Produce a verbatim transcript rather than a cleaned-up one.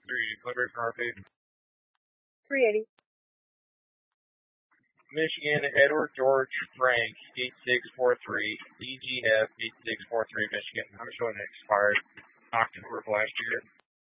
Three, Clippers from R P. three eighty. Michigan, Edward George Frank, eight six four three. E G F, eight six four three, Michigan. I'm showing it expired October of last year.